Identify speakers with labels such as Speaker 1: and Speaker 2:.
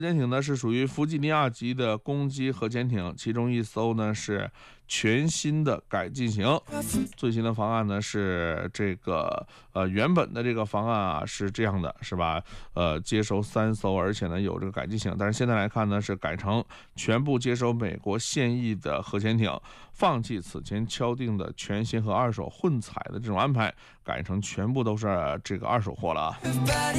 Speaker 1: 潜艇呢是属于弗吉尼亚级的攻击核潜艇，其中一艘呢是全新的改进型。最新的方案呢是这个原本的这个方案啊是这样的，是吧？接收3艘，而且呢有这个改进型，但是现在来看呢是改成全部接收美国现役的核潜艇，放弃此前敲定的全新和二手混采的这种安排，改成全部都是这个二手货了啊。